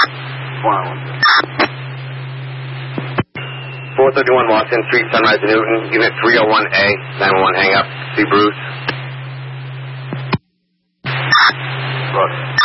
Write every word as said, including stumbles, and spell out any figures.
four thirty-one Washington Street, Sunrise and Newton, unit three oh one A, nine one one hang up. See Bruce. Look.